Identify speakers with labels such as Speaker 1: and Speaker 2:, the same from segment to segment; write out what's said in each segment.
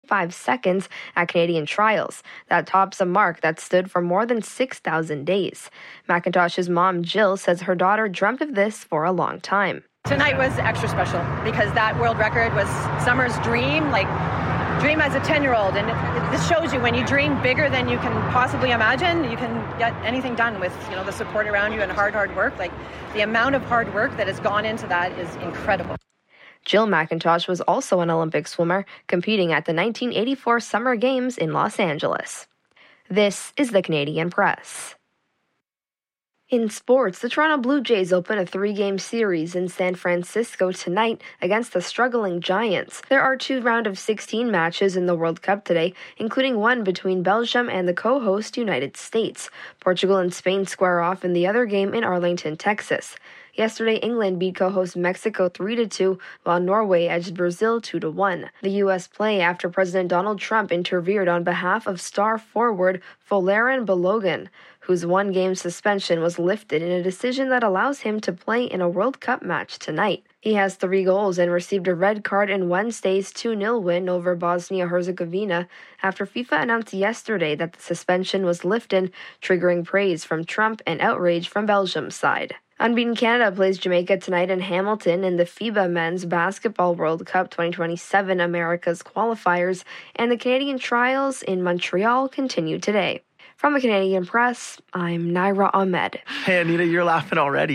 Speaker 1: 0.85 seconds at Canadian trials. That tops a mark that stood for more than 6,000 days. McIntosh's mom, Jill, says her daughter dreamt of this for a long time.
Speaker 2: Tonight was extra special because that world record was Summer's dream, dream as a 10-year-old. And this shows you when you dream bigger than you can possibly imagine, you can get anything done with, the support around you and hard work. The amount of hard work that has gone into that is incredible.
Speaker 1: Jill McIntosh was also an Olympic swimmer, competing at the 1984 Summer Games in Los Angeles. This is the Canadian Press. In sports, the Toronto Blue Jays open a 3-game series in San Francisco tonight against the struggling Giants. There are 2 round-of-16 matches in the World Cup today, including one between Belgium and the co-host United States. Portugal and Spain square off in the other game in Arlington, Texas. Yesterday, England beat co-host Mexico 3-2, while Norway edged Brazil 2-1. The U.S. play after President Donald Trump interfered on behalf of star forward Folarin Balogun, whose 1-game suspension was lifted in a decision that allows him to play in a World Cup match tonight. He has 3 goals and received a red card in Wednesday's 2-0 win over Bosnia-Herzegovina after FIFA announced yesterday that the suspension was lifted, triggering praise from Trump and outrage from Belgium's side. Unbeaten Canada plays Jamaica tonight in Hamilton in the FIBA Men's Basketball World Cup 2027 America's qualifiers, and the Canadian trials in Montreal continue today. From the Canadian Press, I'm Naira Ahmed.
Speaker 3: Hey, Anita, you're laughing already.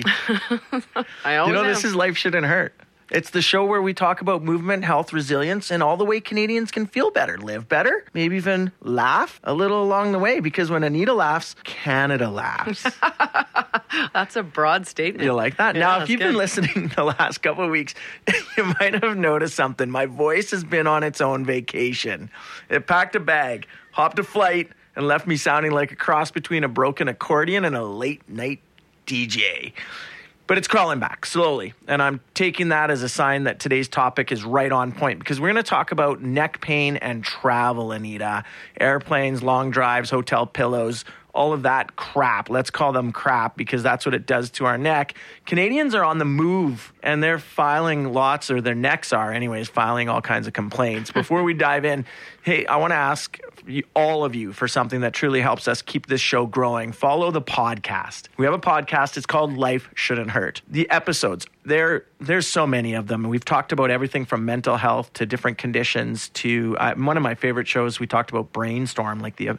Speaker 4: I always am.
Speaker 3: This is Life Shouldn't Hurt. It's the show where we talk about movement, health, resilience, and all the way Canadians can feel better, live better, maybe even laugh a little along the way, because when Anita laughs, Canada laughs.
Speaker 4: That's a broad statement.
Speaker 3: You like that?
Speaker 4: Yeah,
Speaker 3: now, if you've been listening the last couple of weeks, you might have noticed something. My voice has been on its own vacation. It packed a bag, hopped a flight, and left me sounding like a cross between a broken accordion and a late-night DJ. But it's crawling back slowly, and I'm taking that as a sign that today's topic is right on point, because we're going to talk about neck pain and travel, Anita. Airplanes, long drives, hotel pillows, all of that crap. Let's call them crap because that's what it does to our neck. Canadians are on the move, and they're filing lots, or their necks are anyways, filing all kinds of complaints. Before we dive in, hey, I want to ask all of you for something that truly helps us keep this show growing. Follow the podcast. We have a podcast. It's called Life Shouldn't Hurt. The episodes, there's so many of them. We've talked about everything from mental health to different conditions to one of my favorite shows. We talked about Brainstorm,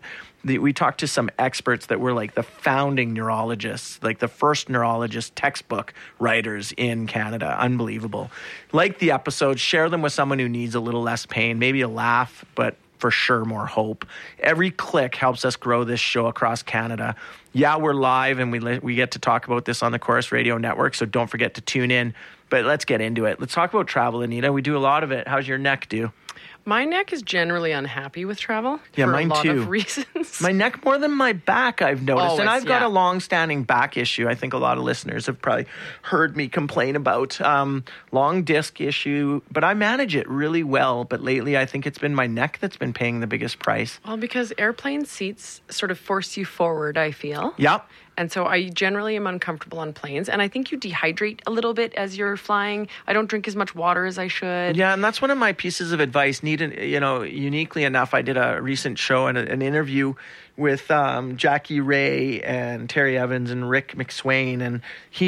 Speaker 3: we talked to some experts that were like the founding neurologists, like the first neurologist textbook writers in Canada. Unbelievable. Like the episodes, share them with someone who needs a little less pain, maybe a laugh, but for sure more hope. Every click helps us grow this show across Canada. Yeah, we're live and we get to talk about this on the Chorus Radio Network, so don't forget to tune in. But let's get into it. Let's talk about travel, Anita. We do a lot of it. How's your neck do?
Speaker 4: My neck is generally unhappy with travel for
Speaker 3: mine
Speaker 4: a lot
Speaker 3: too.
Speaker 4: of reasons.
Speaker 3: My neck more than my back, I've noticed.
Speaker 4: Always,
Speaker 3: and I've got
Speaker 4: yeah.
Speaker 3: a long-standing back issue. I think a lot of listeners have probably heard me complain about long disc issue, but I manage it really well. But lately, I think it's been my neck that's been paying the biggest price.
Speaker 4: Well, because airplane seats sort of force you forward, I feel.
Speaker 3: Yep.
Speaker 4: And so I generally am uncomfortable on planes. And I think you dehydrate a little bit as you're flying. I don't drink as much water as I should.
Speaker 3: Yeah, and that's one of my pieces of advice. Uniquely enough, I did a recent show and an interview with Jackie Ray and Terry Evans and Rick McSwain. And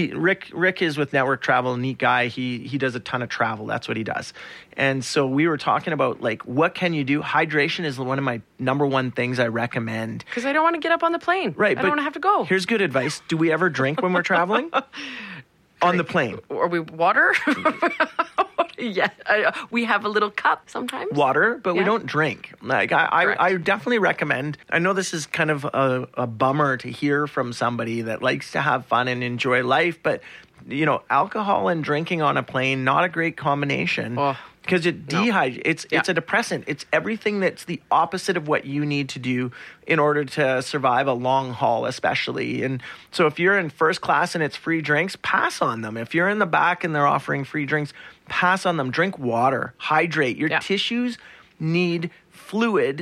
Speaker 3: Rick is with Network Travel, a neat guy. He does a ton of travel. That's what he does. And so we were talking about, what can you do? Hydration is one of my number one things I recommend.
Speaker 4: Because I don't want to get up on the plane.
Speaker 3: Right.
Speaker 4: I don't want to have to go.
Speaker 3: Here's good advice. Do we ever drink when we're traveling? On the plane.
Speaker 4: Are we water? Yeah. We have a little cup sometimes.
Speaker 3: Water, but we
Speaker 4: Yeah.
Speaker 3: don't drink. I definitely recommend. I know this is kind of a bummer to hear from somebody that likes to have fun and enjoy life, but alcohol and drinking on a plane, not a great combination.
Speaker 4: Oh.
Speaker 3: Because it dehydrates. It's a depressant. It's everything that's the opposite of what you need to do in order to survive a long haul, especially. And so if you're in first class and it's free drinks, pass on them. If you're in the back and they're offering free drinks, pass on them. Drink water. Hydrate. Your tissues need fluid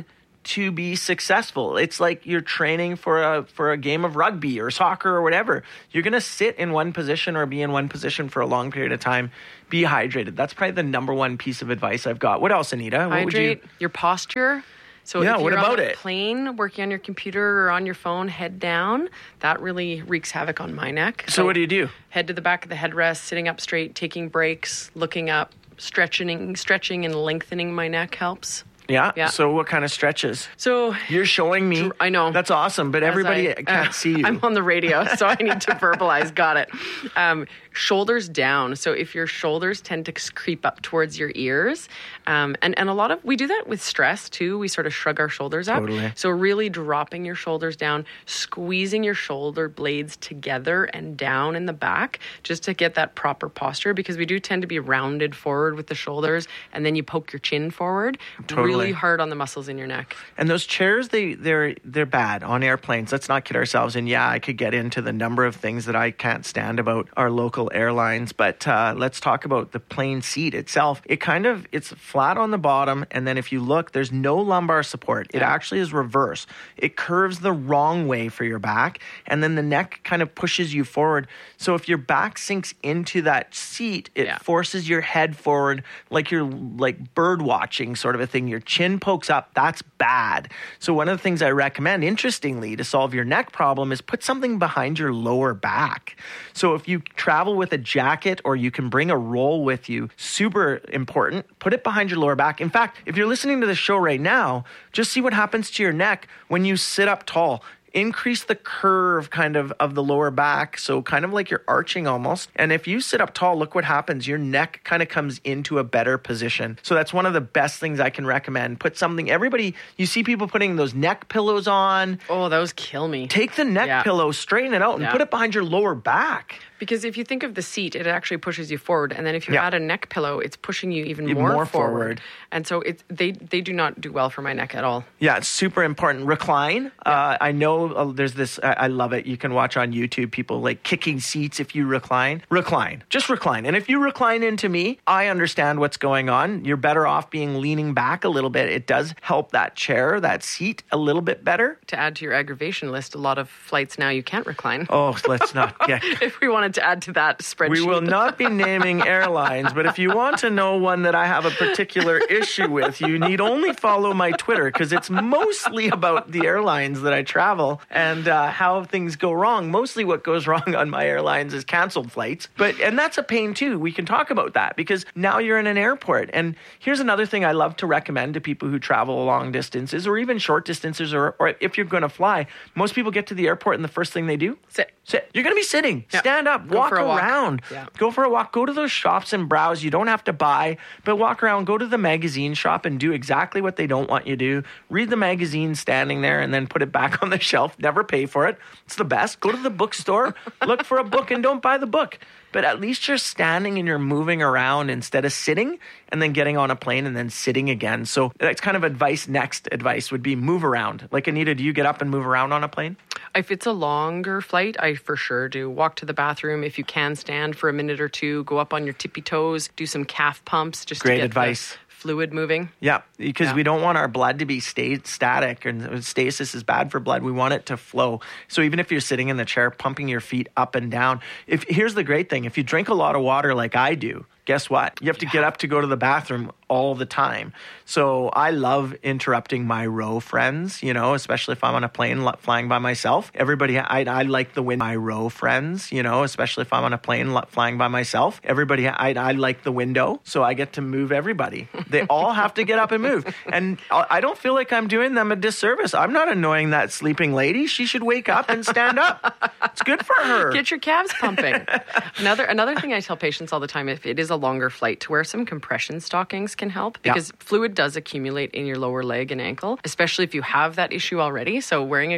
Speaker 3: to be successful. It's like you're training for a game of rugby or soccer or whatever. You're going to sit in one position or be in one position for a long period of time. Be hydrated. That's probably the number one piece of advice I've got. What else, Anita?
Speaker 4: Hydrate, your posture. So
Speaker 3: Yeah,
Speaker 4: if
Speaker 3: what
Speaker 4: you're
Speaker 3: about
Speaker 4: on a
Speaker 3: it?
Speaker 4: plane, working on your computer or on your phone, head down, that really wreaks havoc on my neck.
Speaker 3: So what do you do?
Speaker 4: Head to the back of the headrest, sitting up straight, taking breaks, looking up, stretching and lengthening my neck helps.
Speaker 3: Yeah. So what kind of stretches?
Speaker 4: So
Speaker 3: You're showing me.
Speaker 4: I know.
Speaker 3: That's awesome, but everybody can't see you.
Speaker 4: I'm on the radio, so I need to verbalize. Got it. Shoulders down. So if your shoulders tend to creep up towards your ears, and a lot of, we do that with stress too. We sort of shrug our shoulders up.
Speaker 3: Totally.
Speaker 4: So really dropping your shoulders down, squeezing your shoulder blades together and down in the back, just to get that proper posture, because we do tend to be rounded forward with the shoulders, and then you poke your chin forward.
Speaker 3: Totally.
Speaker 4: Really hard on the muscles in your neck.
Speaker 3: And those chairs, they're bad on airplanes. Let's not kid ourselves. And yeah, I could get into the number of things that I can't stand about our local airlines, but let's talk about the plane seat itself. It's flat on the bottom, and then if you look, there's no lumbar support. It actually is reverse. It curves the wrong way for your back, and then the neck kind of pushes you forward. So if your back sinks into that seat, it forces your head forward like you're like bird watching sort of a thing. Your chin pokes up. That's bad. So one of the things I recommend, interestingly, to solve your neck problem is put something behind your lower back. So if you travel with a jacket, or you can bring a roll with you, super important, put it behind your lower back. In fact, if you're listening to the show right now, just see what happens to your neck when you sit up tall. Increase the curve kind of the lower back, so kind of like you're arching almost. And if you sit up tall, look what happens. Your neck kind of comes into a better position. So that's one of the best things I can recommend. Put something, you see people putting those neck pillows on.
Speaker 4: Oh, those kill me.
Speaker 3: Take the neck pillow, straighten it out, and put it behind your lower back.
Speaker 4: Because if you think of the seat, it actually pushes you forward. And then if you add a neck pillow, it's pushing you even more forward. And so they do not do well for my neck at all.
Speaker 3: Yeah, it's super important. Recline. I know there's this, I love it. You can watch on YouTube people like kicking seats if you recline. Recline. Just recline. And if you recline into me, I understand what's going on. You're better off leaning back a little bit. It does help that chair, that seat a little bit better.
Speaker 4: To add to your aggravation list, a lot of flights now you can't recline.
Speaker 3: Oh, let's not get...
Speaker 4: If we wanted to add to that spreadsheet.
Speaker 3: We will not be naming airlines, but if you want to know one that I have a particular issue with, you need only follow my Twitter, because it's mostly about the airlines that I travel and how things go wrong. Mostly what goes wrong on my airlines is canceled flights, and that's a pain too. We can talk about that because now you're in an airport. And here's another thing I love to recommend to people who travel long distances or even short distances, or if you're going to fly. Most people get to the airport and the first thing they do?
Speaker 4: Sit.
Speaker 3: You're going to be sitting. Yep. Stand up. Walk around.
Speaker 4: Yeah.
Speaker 3: Go for a walk. Go to those shops and browse. You don't have to buy, but walk around. Go to the magazine shop and do exactly what they don't want you to do. Read the magazine standing there and then put it back on the shelf. Never pay for it. It's the best. Go to the bookstore. Look for a book and don't buy the book. But at least you're standing and you're moving around instead of sitting and then getting on a plane and then sitting again. So that's kind of advice. Next advice would be move around. Like, Anita, do you get up and move around on a plane?
Speaker 4: If it's a longer flight, I for sure do. Walk to the bathroom. If you can stand for a minute or two, go up on your tippy toes, do some calf pumps just
Speaker 3: Great
Speaker 4: to get
Speaker 3: advice.
Speaker 4: The fluid moving.
Speaker 3: Yeah, because we don't want our blood to be static, and stasis is bad for blood. We want it to flow. So even if you're sitting in the chair, pumping your feet up and down. Here's the great thing. If you drink a lot of water like I do, guess what? You have to get up to go to the bathroom all the time. So I love interrupting my row friends, especially if I'm on a plane flying by myself. Everybody, I like the window. My row friends, especially if I'm on a plane flying by myself. Everybody, I like the window. So I get to move everybody. They all have to get up and move. And I don't feel like I'm doing them a disservice. I'm not annoying that sleeping lady. She should wake up and stand up. It's good for her.
Speaker 4: Get your calves pumping. Another thing I tell patients all the time, if it is a longer flight, to wear some compression stockings can help, because fluid does accumulate in your lower leg and ankle, especially if you have that issue already. So wearing a good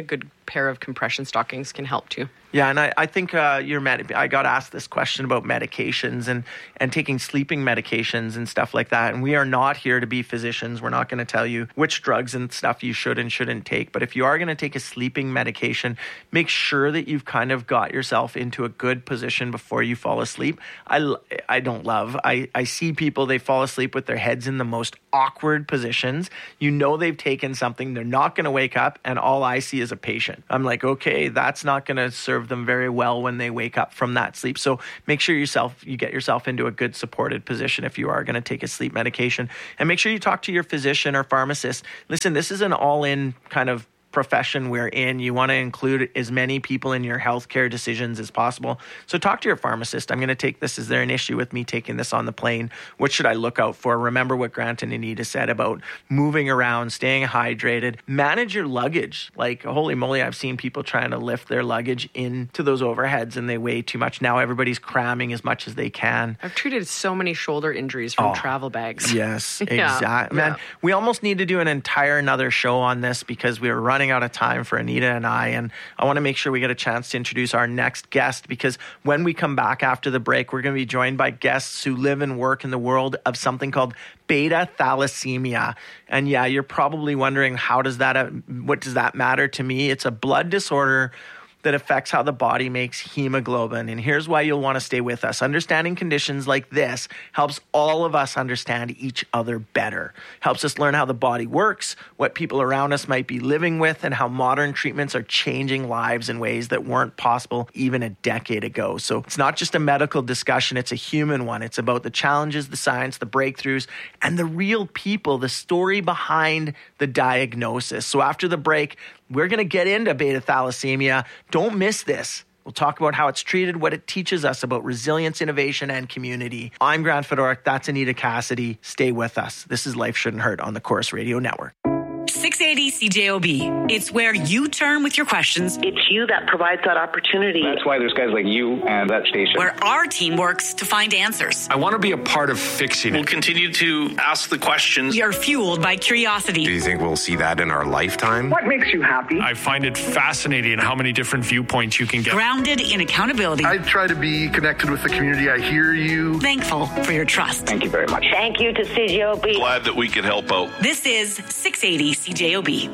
Speaker 4: pair of compression stockings can help too.
Speaker 3: Yeah, and I think I got asked this question about medications and taking sleeping medications and stuff like that. And we are not here to be physicians. We're not going to tell you which drugs and stuff you should and shouldn't take. But if you are going to take a sleeping medication, make sure that you've kind of got yourself into a good position before you fall asleep. I see people, they fall asleep with their heads in the most awkward positions. You know they've taken something, they're not going to wake up, and all I see is a patient. I'm like, okay, that's not going to serve them very well when they wake up from that sleep. So make sure you get yourself into a good supported position if you are going to take a sleep medication. And make sure you talk to your physician or pharmacist. Listen, this is an all-in kind of profession we're in. You want to include as many people in your healthcare decisions as possible. So talk to your pharmacist. I'm going to take this. Is there an issue with me taking this on the plane? What should I look out for? Remember what Grant and Anita said about moving around, staying hydrated, manage your luggage. Like, holy moly, I've seen people trying to lift their luggage into those overheads and they weigh too much. Now everybody's cramming as much as they can.
Speaker 4: I've treated so many shoulder injuries from travel bags.
Speaker 3: Yes, exactly. Man, we almost need to do an entire another show on this because we are running out of time for Anita and I want to make sure we get a chance to introduce our next guest, because when we come back after the break, we're going to be joined by guests who live and work in the world of something called beta thalassemia. And yeah, you're probably wondering, what does that matter to me? It's a blood disorder that affects how the body makes hemoglobin. And here's why you'll want to stay with us. Understanding conditions like this helps all of us understand each other better. Helps us learn how the body works, what people around us might be living with, and how modern treatments are changing lives in ways that weren't possible even a decade ago. So it's not just a medical discussion, it's a human one. It's about the challenges, the science, the breakthroughs, and the real people, the story behind the diagnosis. So after the break, we're going to get into beta thalassemia. Don't miss this. We'll talk about how it's treated, what it teaches us about resilience, innovation, and community. I'm Grant Fedoruk. That's Anita Cassidy. Stay with us. This is Life Shouldn't Hurt on the Corus Radio Network.
Speaker 5: 680 CJOB. It's where you turn with your questions.
Speaker 6: It's you that provides that opportunity.
Speaker 7: That's why there's guys like you and that station.
Speaker 5: Where our team works to find answers.
Speaker 8: I want to be a part of fixing it.
Speaker 9: We'll continue to ask the questions.
Speaker 5: You're fueled by curiosity.
Speaker 10: Do you think we'll see that in our lifetime?
Speaker 6: What makes you happy?
Speaker 8: I find it fascinating how many different viewpoints you can get.
Speaker 5: Grounded in accountability.
Speaker 11: I try to be connected with the community. I hear you.
Speaker 5: Thankful for your trust.
Speaker 7: Thank you very much.
Speaker 6: Thank you to CJOB.
Speaker 9: Glad that we could help out.
Speaker 5: This is 680 CJOB.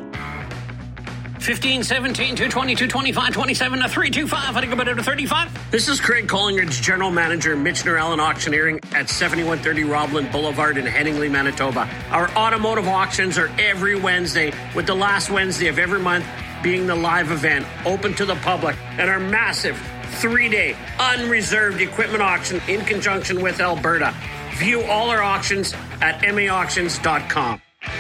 Speaker 12: 15, 17, 220, 225, 27, 325. I think about it to 35. This is Craig Collingridge, General Manager, Michener Allen Auctioneering at 7130 Robland Boulevard in Headingley, Manitoba. Our automotive auctions are every Wednesday, with the last Wednesday of every month being the live event, open to the public, and our massive 3-day unreserved equipment auction in conjunction with Alberta. View all our auctions at maauctions.com.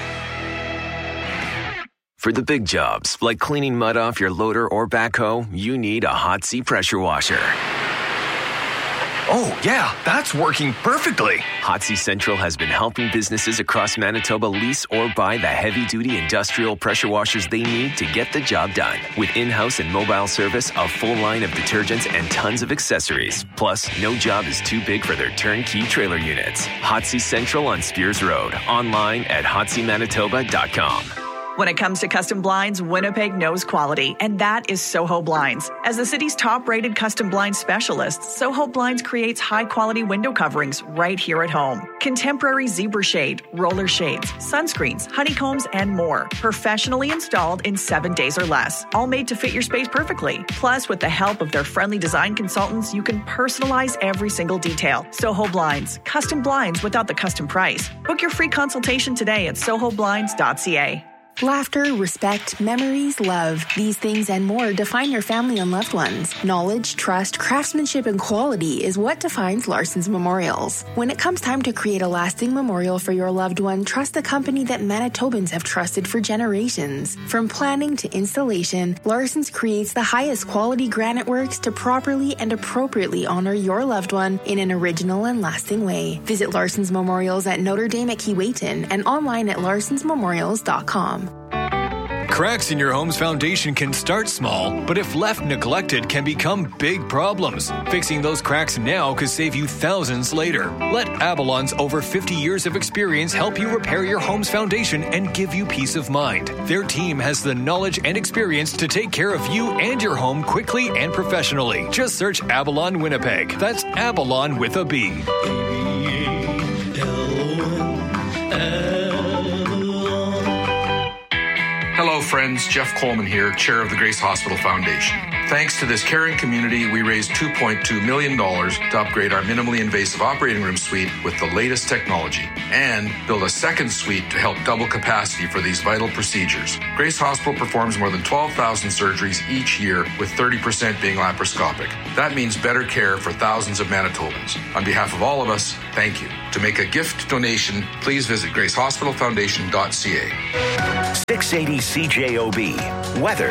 Speaker 13: For the big jobs, like cleaning mud off your loader or backhoe, you need a Hot Sea pressure washer.
Speaker 10: Oh, yeah, that's working perfectly.
Speaker 13: Hot Sea Central has been helping businesses across Manitoba lease or buy the heavy-duty industrial pressure washers they need to get the job done. With in-house and mobile service, a full line of detergents, and tons of accessories. Plus, no job is too big for their turnkey trailer units. Hot Sea Central on Spears Road. Online at hotseamanitoba.com.
Speaker 14: When it comes to custom blinds, Winnipeg knows quality, and that is Soho Blinds. As the city's top-rated custom blind specialist, Soho Blinds creates high-quality window coverings right here at home. Contemporary zebra shade, roller shades, sunscreens, honeycombs, and more. Professionally installed in 7 days or less. All made to fit your space perfectly. Plus, with the help of their friendly design consultants, you can personalize every single detail. Soho Blinds. Custom blinds without the custom price. Book your free consultation today at sohoblinds.ca.
Speaker 15: Laughter, respect, memories, love. These things and more define your family and loved ones. Knowledge, trust, craftsmanship, and quality is what defines Larson's Memorials. When it comes time to create a lasting memorial for your loved one, trust the company that Manitobans have trusted for generations. From planning to installation, Larson's creates the highest quality granite works to properly and appropriately honor your loved one in an original and lasting way. Visit Larson's Memorials at Notre Dame at Keewatin and online at larsonsmemorials.com.
Speaker 16: Cracks in your home's foundation can start small, but if left neglected, can become big problems. Fixing those cracks now could save you thousands later. Let Avalon's over 50 years of experience help you repair your home's foundation and give you peace of mind. Their team has the knowledge and experience to take care of you and your home quickly and professionally. Just search Avalon Winnipeg. That's Avalon with a B.
Speaker 17: Hello, friends. Jeff Coleman here, chair of the Grace Hospital Foundation. Thanks to this caring community, we raised $2.2 million to upgrade our minimally invasive operating room suite with the latest technology and build a second suite to help double capacity for these vital procedures. Grace Hospital performs more than 12,000 surgeries each year, with 30% being laparoscopic. That means better care for thousands of Manitobans. On behalf of all of us, thank you. To make a gift donation, please visit gracehospitalfoundation.ca.
Speaker 18: 680 CJOB. Weather.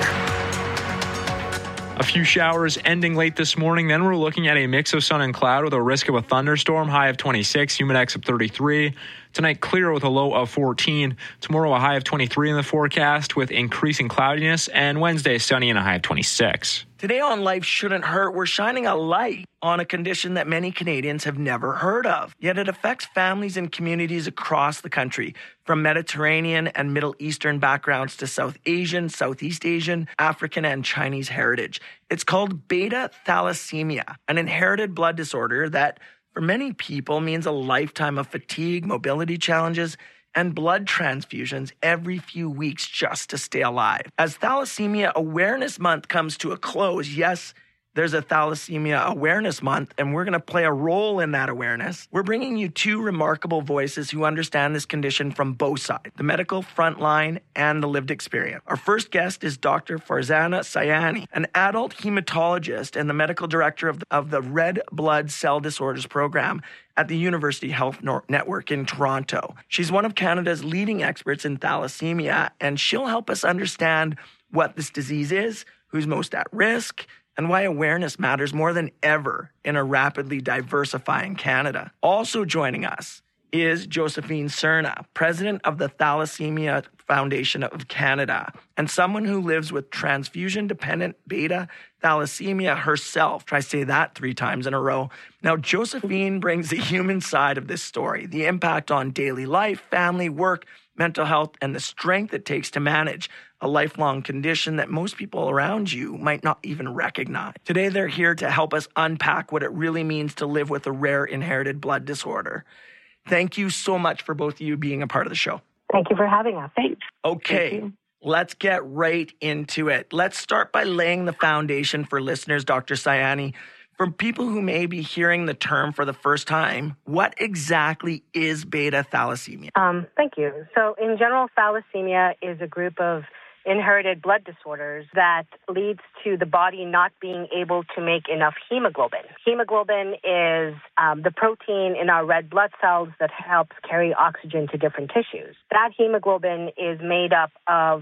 Speaker 19: A few showers ending late this morning. Then we're looking at a mix of sun and cloud with a risk of a thunderstorm. High of 26, humidex of 33. Tonight, clear with a low of 14. Tomorrow, a high of 23 in the forecast with increasing cloudiness. And Wednesday, sunny and a high of 26.
Speaker 3: Today on Life Shouldn't Hurt, we're shining a light on a condition that many Canadians have never heard of. Yet it affects families and communities across the country, from Mediterranean and Middle Eastern backgrounds to South Asian, Southeast Asian, African, and Chinese heritage. It's called beta thalassemia, an inherited blood disorder that for many people means a lifetime of fatigue, mobility challenges, and blood transfusions every few weeks just to stay alive. As Thalassemia Awareness Month comes to a close, yes, there's a Thalassemia Awareness Month, and we're going to play a role in that awareness. We're bringing you two remarkable voices who understand this condition from both sides, the medical front line and the lived experience. Our first guest is Dr. Farzana Sayani, an adult hematologist and the medical director of the Red Blood Cell Disorders Program at the University Health Network in Toronto. She's one of Canada's leading experts in thalassemia, and she'll help us understand what this disease is, who's most at risk, and why awareness matters more than ever in a rapidly diversifying Canada. Also joining us is Josephine Serna, president of the Thalassemia Foundation of Canada, and someone who lives with transfusion-dependent beta thalassemia herself. Try to say that 3 times in a row. Now, Josephine brings the human side of this story, the impact on daily life, family, work, mental health, and the strength it takes to manage a lifelong condition that most people around you might not even recognize. Today, they're here to help us unpack what it really means to live with a rare inherited blood disorder. Thank you so much for both of you being a part of the show.
Speaker 20: Thank you for having us. Thanks.
Speaker 3: Okay, let's get right into it. Let's start by laying the foundation for listeners, Dr. Sayani. For people who may be hearing the term for the first time, what exactly is beta thalassemia?
Speaker 20: Thank you. So in general, thalassemia is a group of inherited blood disorders that leads to the body not being able to make enough hemoglobin. Hemoglobin is the protein in our red blood cells that helps carry oxygen to different tissues. That hemoglobin is made up of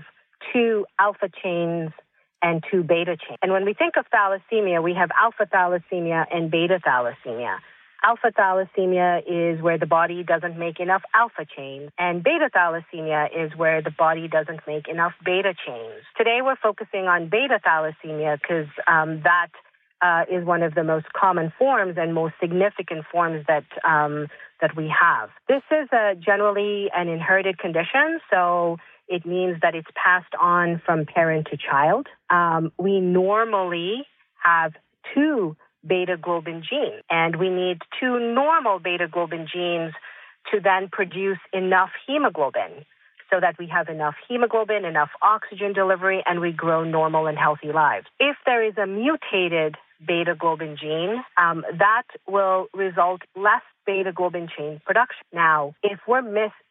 Speaker 20: 2 alpha chains and 2 beta chains. And when we think of thalassemia, we have alpha thalassemia and beta thalassemia. Alpha thalassemia is where the body doesn't make enough alpha chains, and beta thalassemia is where the body doesn't make enough beta chains. Today we're focusing on beta thalassemia because that is one of the most common forms and most significant forms that we have. This is generally an inherited condition, so it means that it's passed on from parent to child. We normally have 2 beta globin genes, and we need 2 normal beta globin genes to then produce enough hemoglobin so that we have enough hemoglobin, enough oxygen delivery, and we grow normal and healthy lives. If there is a mutated beta globin gene, that will result less beta globin chain production. Now, if we're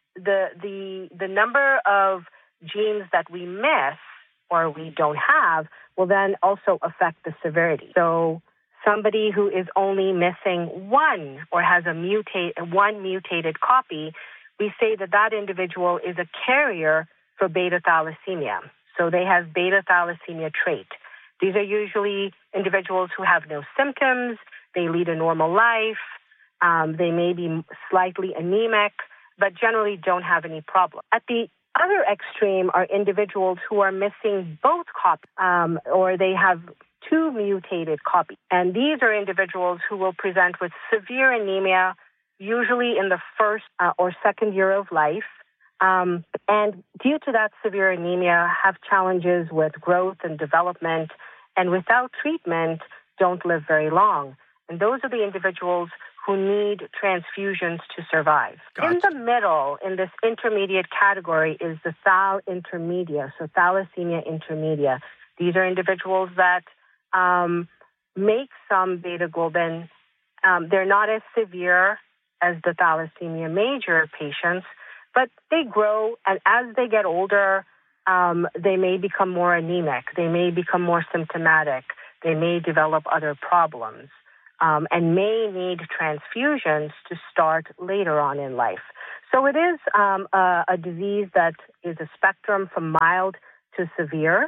Speaker 20: the number of genes that we miss or we don't have will then also affect the severity. So somebody who is only missing 1 or has one mutated copy, we say that individual is a carrier for beta thalassemia. So they have beta thalassemia trait. These are usually individuals who have no symptoms, they lead a normal life, they may be slightly anemic, but generally don't have any problem. At the other extreme are individuals who are missing both copies, or they have two mutated copies. And these are individuals who will present with severe anemia, usually in the first or second year of life. And due to that severe anemia, have challenges with growth and development, and without treatment, don't live very long. And those are the individuals who need transfusions to survive. Gotcha. In the middle, in this intermediate category, is the thal intermedia, so thalassemia intermedia. These are individuals that make some beta globin. They're not as severe as the thalassemia major patients, but they grow, and as they get older, they may become more anemic. They may become more symptomatic. They may develop other problems, and may need transfusions to start later on in life. So it is a disease that is a spectrum from mild to severe,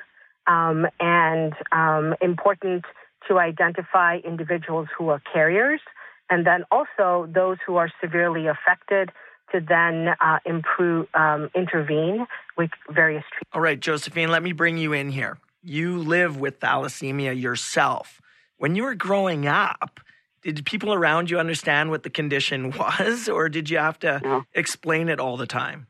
Speaker 20: and important to identify individuals who are carriers, and then also those who are severely affected to then intervene with various treatments.
Speaker 3: All right, Josephine, let me bring you in here. You live with thalassemia yourself. When you were growing up, did people around you understand what the condition was, or did you have to explain it all the time?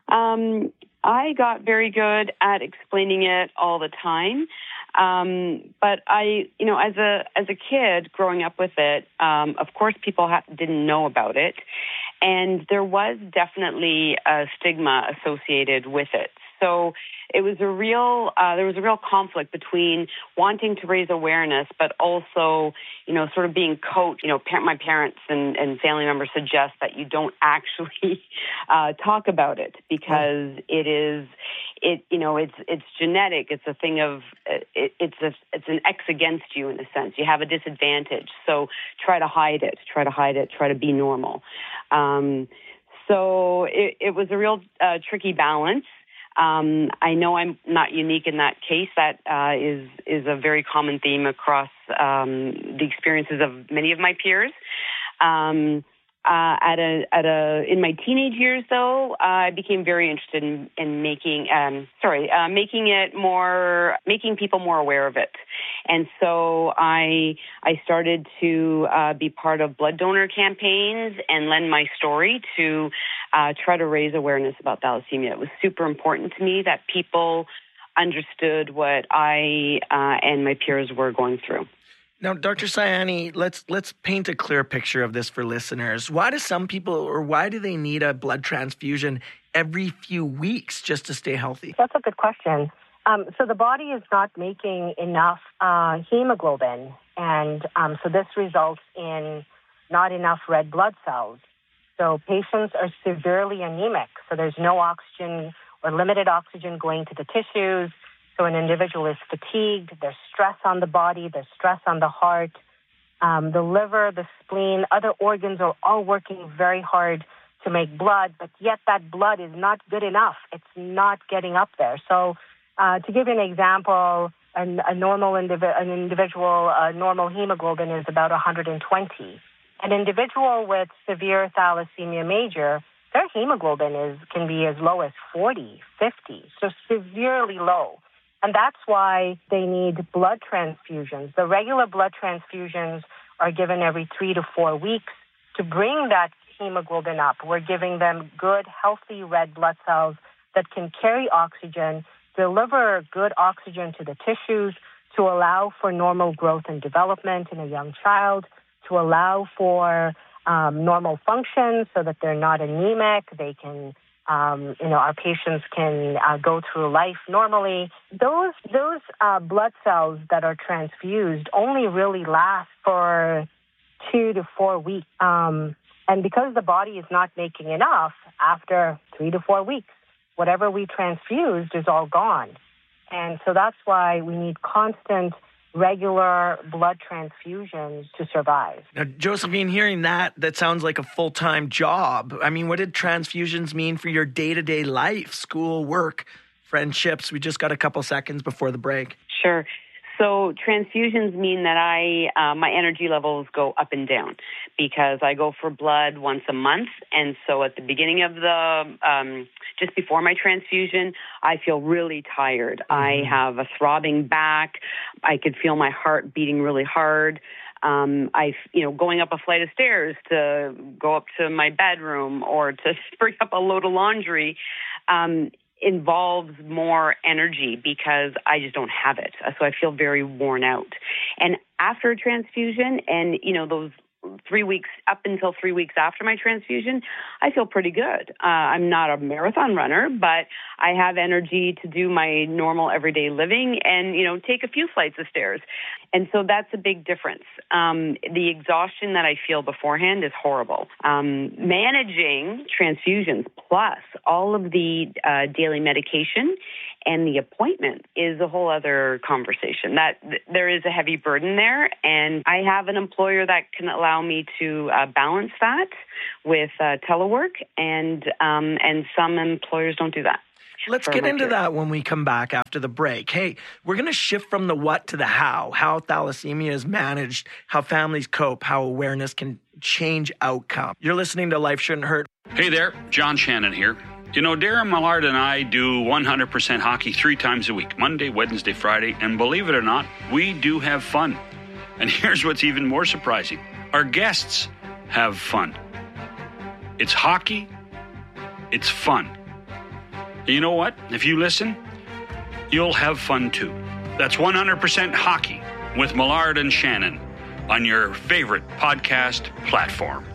Speaker 21: I got very good at explaining it all the time. But I, as a kid growing up with it, of course people didn't know about it. And there was definitely a stigma associated with it. So it was there was a real conflict between wanting to raise awareness, but also, sort of being coached. My parents and family members suggest that you don't actually talk about it because it's genetic. It's a thing of it's an X against you in a sense. You have a disadvantage, so try to hide it. Try to be normal. So it was a real tricky balance. I know I'm not unique in that case. That is a very common theme across the experiences of many of my peers. In my teenage years, though, I became very interested in making people more aware of it. And so I started to be part of blood donor campaigns and lend my story to try to raise awareness about thalassemia. It was super important to me that people understood what I and my peers were going through.
Speaker 3: Now, Dr. Sayani, let's paint a clear picture of this for listeners. Why do they need a blood transfusion every few weeks just to stay healthy?
Speaker 20: That's a good question. So the body is not making enough hemoglobin, and so this results in not enough red blood cells. So patients are severely anemic. So there's no oxygen or limited oxygen going to the tissues. So an individual is fatigued, there's stress on the body, there's stress on the heart, the liver, the spleen, other organs are all working very hard to make blood, but yet that blood is not good enough. It's not getting up there. So to give you an example, a normal normal hemoglobin is about 120. An individual with severe thalassemia major, their hemoglobin can be as low as 40, 50, so severely low. And that's why they need blood transfusions. The regular blood transfusions are given every 3 to 4 weeks to bring that hemoglobin up. We're giving them good, healthy red blood cells that can carry oxygen, deliver good oxygen to the tissues to allow for normal growth and development in a young child, to allow for normal functions so that they're not anemic. They can our patients can go through life normally. Those blood cells that are transfused only really last for 2 to 4 weeks. And because the body is not making enough, after 3 to 4 weeks, whatever we transfused is all gone. And so that's why we need constant, regular blood transfusions to survive.
Speaker 3: Now, Josephine, hearing that sounds like a full-time job. I mean, what did transfusions mean for your day-to-day life, school, work, friendships? We just got a couple seconds before the break.
Speaker 21: Sure. So transfusions mean that my energy levels go up and down because I go for blood once a month. And so at the beginning of just before my transfusion, I feel really tired. I have a throbbing back. I could feel my heart beating really hard. Going up a flight of stairs to go up to my bedroom or to bring up a load of laundry, involves more energy because I just don't have it. So I feel very worn out. And after a transfusion and, those 3 weeks, up until 3 weeks after my transfusion, I feel pretty good. I'm not a marathon runner, but I have energy to do my normal everyday living and, take a few flights of stairs. And so that's a big difference. The exhaustion that I feel beforehand is horrible. Managing transfusions plus all of the daily medication and the appointment is a whole other conversation. That there is a heavy burden there, and I have an employer that can allow me to balance that with telework, and some employers don't do that.
Speaker 3: Let's get into that when we come back after the break. Hey, we're going to shift from the what to the how thalassemia is managed, how families cope, how awareness can change outcome. You're listening to Life Shouldn't Hurt.
Speaker 2: Hey there, John Shannon here. Darren Millard and I do 100% hockey 3 times a week, Monday, Wednesday, Friday, and believe it or not, we do have fun. And here's what's even more surprising. Our guests have fun. It's hockey. It's fun. You know what? If you listen, you'll have fun too. That's 100% Hockey with Millard and Shannon on your favorite podcast platform.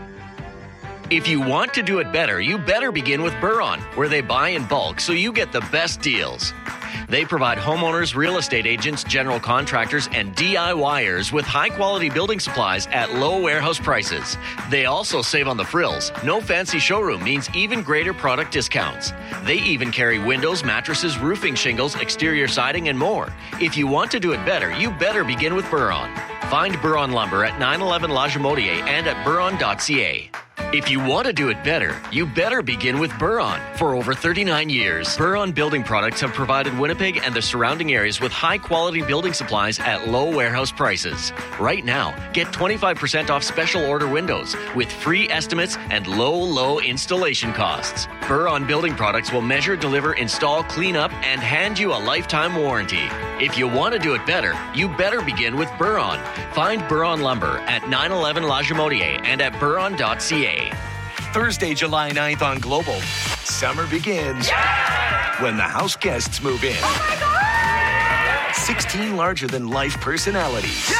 Speaker 22: If you want to do it better, you better begin with Buron, where they buy in bulk so you get the best deals. They provide homeowners, real estate agents, general contractors, and DIYers with high-quality building supplies at low warehouse prices. They also save on the frills. No fancy showroom means even greater product discounts. They even carry windows, mattresses, roofing shingles, exterior siding, and more. If you want to do it better, you better begin with Buron. Find Buron Lumber at 911 La Jamodier and at buron.ca. If you want to do it better, you better begin with Buron. For over 39 years, Buron Building Products have provided Winnipeg and the surrounding areas with high-quality building supplies at low warehouse prices. Right now, get 25% off special order windows with free estimates and low installation costs. Buron Building Products will measure, deliver, install, clean up, and hand you a lifetime warranty. If you want to do it better, you better begin with Buron. Find Buron Lumber at 911 La Jamodier and at buron.ca.
Speaker 18: Thursday, July 9th on Global. Summer begins when the house guests move in.
Speaker 23: Oh my God!
Speaker 18: 16 larger-than-life personalities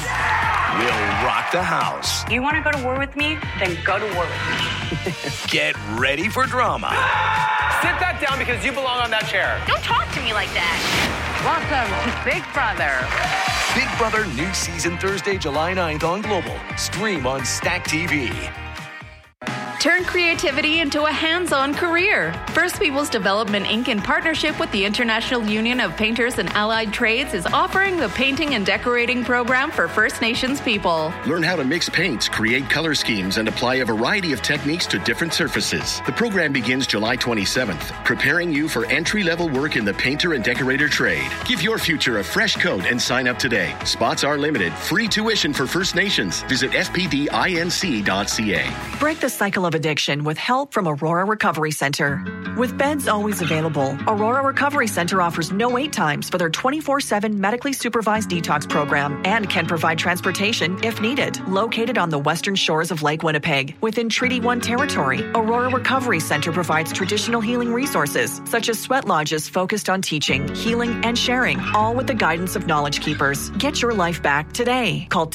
Speaker 18: will rock the house.
Speaker 23: You want to go to war with me? Then go to war with me.
Speaker 18: Get ready for drama.
Speaker 24: Sit that down because you belong on that chair.
Speaker 23: Don't talk to me like that.
Speaker 24: Welcome to Big Brother.
Speaker 18: Big Brother new season Thursday, July 9th on Global. Stream on Stack TV.
Speaker 25: Turn creativity into a hands-on career. First Peoples Development Inc. in partnership with the International Union of Painters and Allied Trades is offering the Painting and Decorating Program for First Nations people.
Speaker 26: Learn how to mix paints, create color schemes, and apply a variety of techniques to different surfaces. The program begins July 27th, preparing you for entry-level work in the painter and decorator trade. Give your future a fresh coat and sign up today. Spots are limited. Free tuition for First Nations. Visit fpdinc.ca.
Speaker 14: Break the cycle of addiction with help from Aurora Recovery Center. With beds always available, Aurora Recovery Center offers no wait times for their 24/7 medically supervised detox program and can provide transportation if needed. Located on the western shores of Lake Winnipeg, within Treaty 1 territory, Aurora Recovery Center provides traditional healing resources such as sweat lodges focused on teaching, healing, and sharing, all with the guidance of Knowledge Keepers. Get your life back today. Call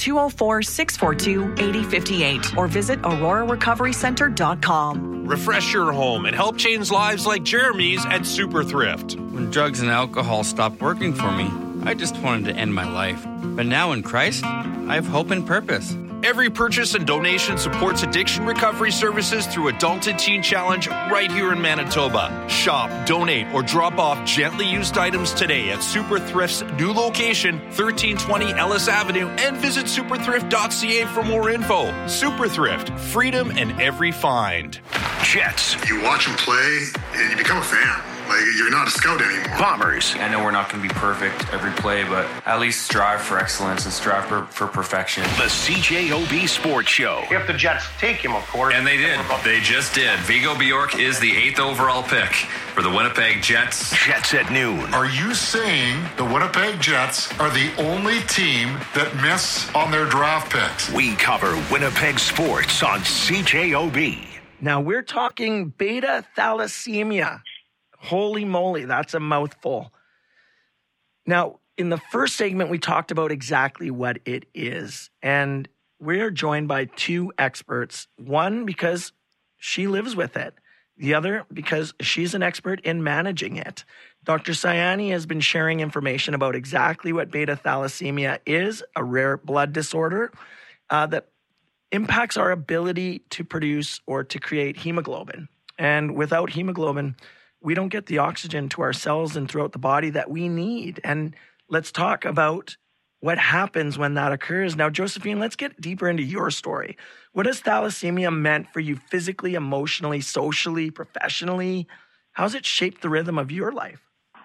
Speaker 14: 204-642-8058 or visit aurorarecoverycenter.com.
Speaker 27: Refresh your home and help change lives like Jeremy's at Super Thrift.
Speaker 28: When drugs and alcohol stopped working for me, I just wanted to end my life. But now in Christ, I have hope and purpose.
Speaker 27: Every purchase and donation supports addiction recovery services through Adult and Teen Challenge right here in Manitoba. Shop, donate, or drop off gently used items today at Super Thrift's new location, 1320 Ellis Avenue, and visit superthrift.ca for more info. Super Thrift, freedom in every find.
Speaker 11: Jets. You watch them play, and you become a fan. Like, you're not a scout anymore.
Speaker 10: Bombers.
Speaker 1: I know we're not going to be perfect every play, but at least strive for excellence and strive for perfection.
Speaker 10: The CJOB Sports Show.
Speaker 24: If the Jets take him, of course.
Speaker 4: And they did. They just did. Vigo Bjork is the 8th overall pick for the Winnipeg Jets.
Speaker 10: Jets at noon.
Speaker 5: Are you saying the Winnipeg Jets are the only team that miss on their draft picks?
Speaker 10: We cover Winnipeg sports on CJOB.
Speaker 3: Now we're talking beta thalassemia. Holy moly, that's a mouthful. Now, in the first segment, we talked about exactly what it is. And we're joined by two experts. One, because she lives with it. The other, because she's an expert in managing it. Dr. Sayani has been sharing information about exactly what beta thalassemia is, a rare blood disorder that impacts our ability to produce or to create hemoglobin. And without hemoglobin, we don't get the oxygen to our cells and throughout the body that we need. And let's talk about what happens when that occurs. Now, Josephine, let's get deeper into your story. What has thalassemia meant for you physically, emotionally, socially, professionally? How's it shaped the rhythm of your life?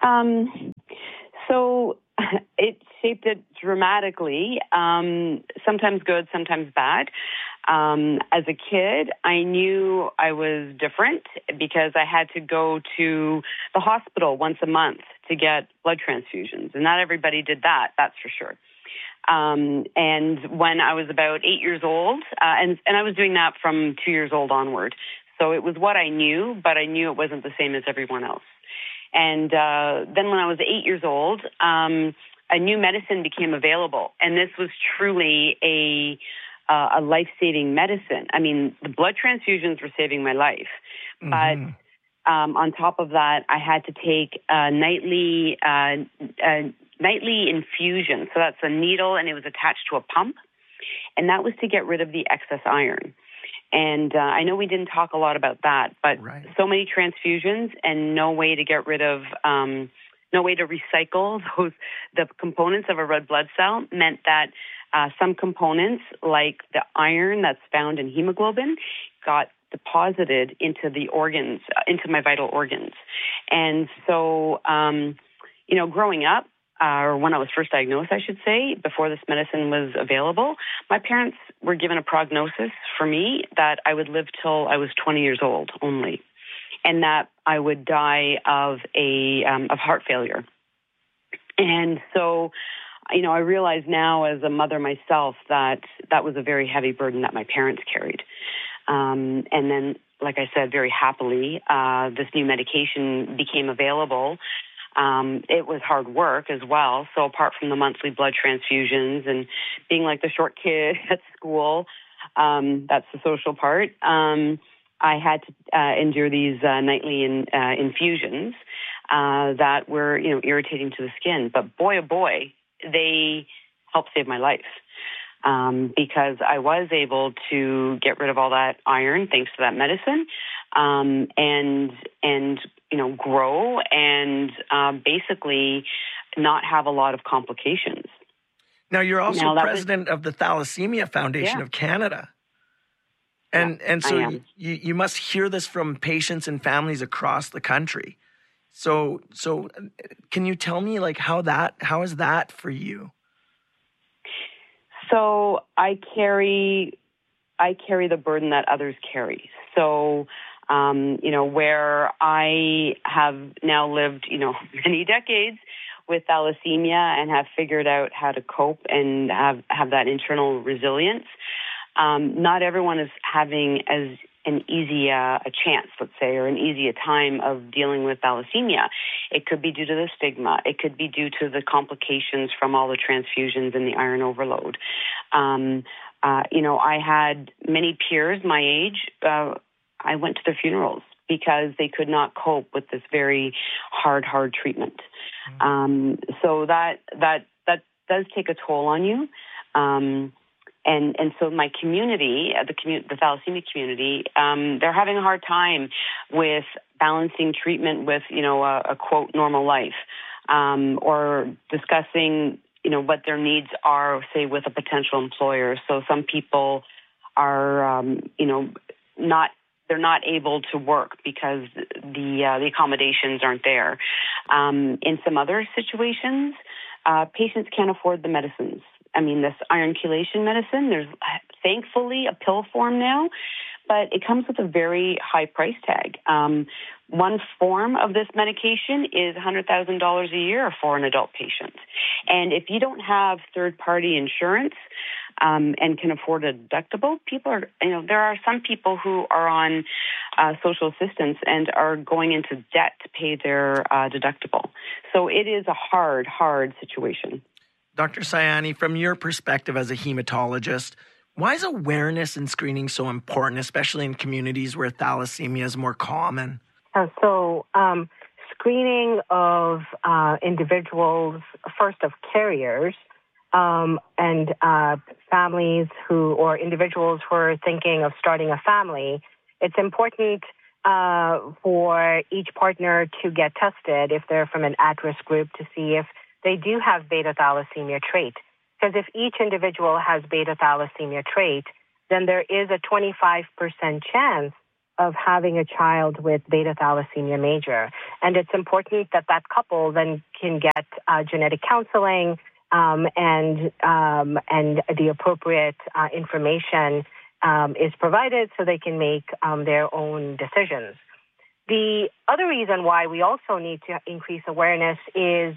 Speaker 21: So it shaped it dramatically, sometimes good, sometimes bad. As a kid, I knew I was different because I had to go to the hospital once a month to get blood transfusions. And not everybody did that, that's for sure. And when I was about 8 years old, and I was doing that from 2 years old onward. So it was what I knew, but I knew it wasn't the same as everyone else. And then when I was 8 years old, a new medicine became available. And this was truly a life-saving medicine. I mean, the blood transfusions were saving my life. But on top of that, I had to take nightly infusion. So that's a needle, and it was attached to a pump. And that was to get rid of the excess iron. And I know we didn't talk a lot about that, but so many transfusions and no way to get rid of, no way to recycle the components of a red blood cell meant that some components, like the iron that's found in hemoglobin, got deposited into the organs, into my vital organs. And so, growing up, or when I was first diagnosed, I should say, before this medicine was available, my parents were given a prognosis for me that I would live till I was 20 years old only, and that I would die of heart failure. And so, I realize now as a mother myself that was a very heavy burden that my parents carried. And then, like I said, very happily, this new medication became available. It was hard work as well. So apart from the monthly blood transfusions and being like the short kid at school, that's the social part, I had to endure these nightly infusions that were, irritating to the skin. But boy, oh boy, they helped save my life because I was able to get rid of all that iron thanks to that medicine and grow and basically not have a lot of complications.
Speaker 3: Now, you're also president of the Thalassemia Foundation of Canada. And so you must hear this from patients and families across the country. So can you tell me how is that for you?
Speaker 21: So I carry the burden that others carry. So where I have now lived, many decades with thalassemia and have figured out how to cope and have that internal resilience. Not everyone is having as an easy a chance, let's say, or an easy a time of dealing with thalassemia. It could be due to the stigma. It could be due to the complications from all the transfusions and the iron overload. I had many peers my age. I went to their funerals because they could not cope with this very hard treatment. So that does take a toll on you. And so my community, the thalassemia community, they're having a hard time with balancing treatment with, a quote, normal life, or discussing, what their needs are, say, with a potential employer. So some people are, not they're not able to work because the accommodations aren't there. In some other situations, patients can't afford the medicines. I mean, this iron chelation medicine, there's thankfully a pill form now, but it comes with a very high price tag. One form of this medication is $100,000 a year for an adult patient. And if you don't have third-party insurance and can afford a deductible, there are some people who are on social assistance and are going into debt to pay their deductible. So it is a hard situation.
Speaker 3: Dr. Sayani, from your perspective as a hematologist, why is awareness and screening so important, especially in communities where thalassemia is more common?
Speaker 20: Screening of individuals, first of carriers, and families or individuals who are thinking of starting a family, it's important for each partner to get tested if they're from an at-risk group to see if they do have beta thalassemia trait. Because if each individual has beta thalassemia trait, then there is a 25% chance of having a child with beta thalassemia major. And it's important that that couple then can get genetic counseling and the appropriate information is provided so they can make their own decisions. The other reason why we also need to increase awareness is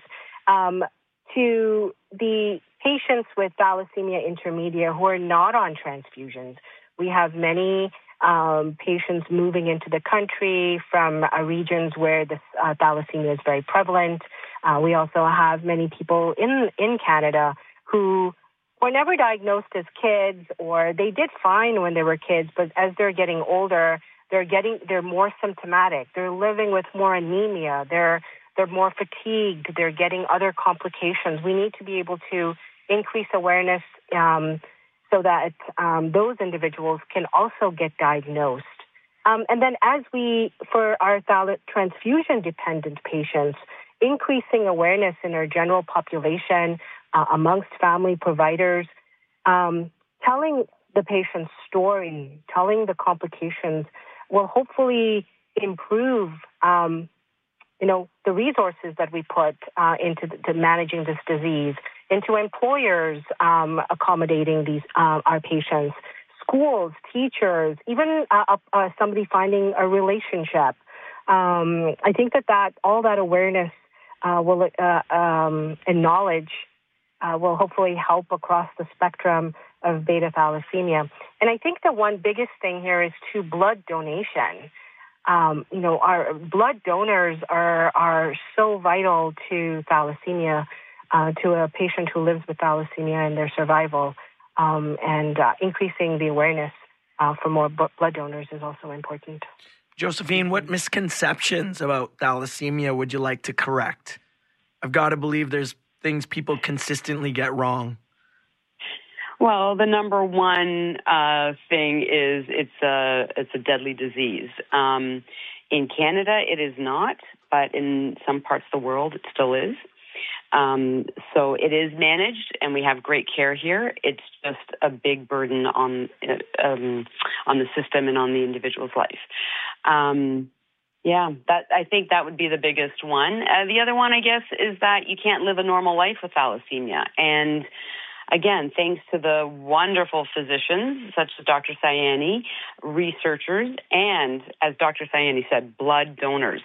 Speaker 20: to the patients with thalassemia intermedia who are not on transfusions. We have many patients moving into the country from regions where this thalassemia is very prevalent. We also have many people in Canada who were never diagnosed as kids, or they did fine when they were kids, but as they're getting older, they're more symptomatic. They're living with more anemia. They're more fatigued. They're getting other complications. We need to be able to increase awareness so that those individuals can also get diagnosed. And then for our transfusion-dependent patients, increasing awareness in our general population amongst family providers, telling the patient's story, telling the complications will hopefully improve the resources that we put into managing this disease, into employers accommodating these our patients, schools, teachers, even somebody finding a relationship. I think that all that awareness and knowledge will hopefully help across the spectrum of beta thalassemia. And I think the one biggest thing here is to blood donation. Our blood donors are so vital to thalassemia, to a patient who lives with thalassemia and their survival, and increasing the awareness for more blood donors is also important.
Speaker 3: Josephine, what misconceptions about thalassemia would you like to correct? I've got to believe there's things people consistently get wrong.
Speaker 21: Well, the number one thing is it's a deadly disease. In Canada, it is not, but in some parts of the world, it still is. So it is managed, and we have great care here. It's just a big burden on the system and on the individual's life. I think that would be the biggest one. The other one, I guess, is that you can't live a normal life with thalassemia. And again, thanks to the wonderful physicians such as Dr. Sayani, researchers, and as Dr. Sayani said, blood donors.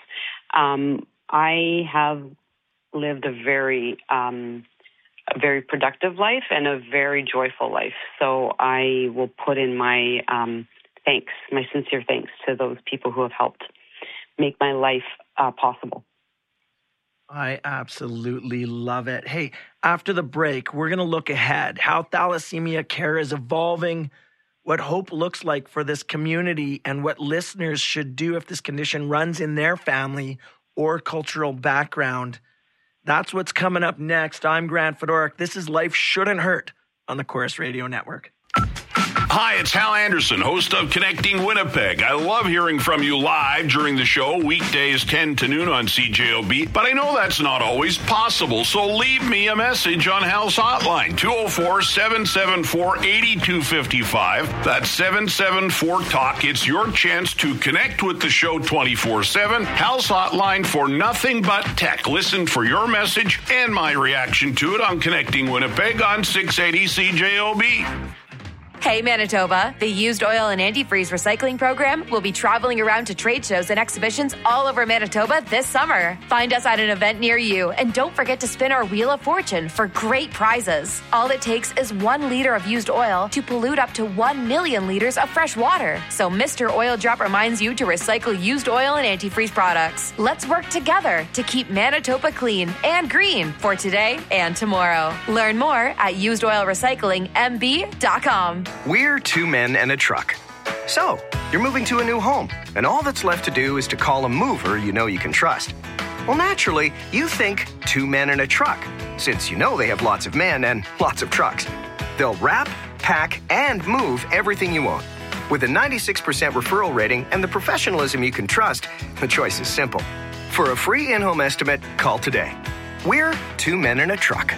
Speaker 21: I have lived a very productive life and a very joyful life. So I will put in my thanks, my sincere thanks to those people who have helped make my life possible.
Speaker 3: I absolutely love it. Hey, after the break, we're going to look ahead, how thalassemia care is evolving, what hope looks like for this community, and what listeners should do if this condition runs in their family or cultural background. That's what's coming up next. I'm Grant Fedoruk. This is Life Shouldn't Hurt on the Corus Radio Network.
Speaker 6: Hi, it's Hal Anderson, host of Connecting Winnipeg. I love hearing from you live during the show, weekdays 10 to noon on CJOB, but I know that's not always possible, so leave me a message on Hal's hotline, 204-774-8255. That's 774-TALK. It's your chance to connect with the show 24/7. Hal's hotline for nothing but tech. Listen for your message and my reaction to it on Connecting Winnipeg on 680 CJOB.
Speaker 7: Hey Manitoba, the Used Oil and Antifreeze Recycling Program will be traveling around to trade shows and exhibitions all over Manitoba this summer. Find us at an event near you and don't forget to spin our Wheel of Fortune for great prizes. All it takes is 1 liter of used oil to pollute up to 1 million liters of fresh water. So Mr. Oil Drop reminds you to recycle used oil and antifreeze products. Let's work together to keep Manitoba clean and green for today and tomorrow. Learn more at usedoilrecyclingmb.com.
Speaker 8: We're 2 men and a truck. So, you're moving to a new home, and all that's left to do is to call a mover you know you can trust. Well, naturally, you think 2 men and a truck, since you know they have lots of men and lots of trucks. They'll wrap, pack, and move everything you own. With a 96% referral rating and the professionalism you can trust, the choice is simple. For a free in-home estimate, call today. We're 2 men and a truck.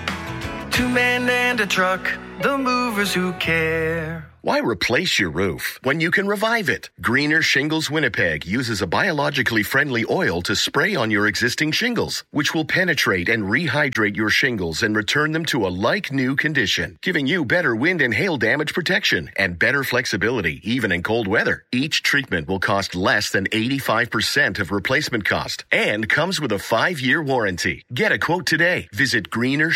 Speaker 3: 2 men and a truck, the movers who care.
Speaker 26: Why replace your roof when you can revive it? Greener Shingles Winnipeg uses a biologically friendly oil to spray on your existing shingles, which will penetrate and rehydrate your shingles and return them to a like-new condition, giving you better wind and hail damage protection and better flexibility, even in cold weather. Each treatment will cost less than 85% of replacement cost and comes with a 5-year warranty. Get a quote today. Visit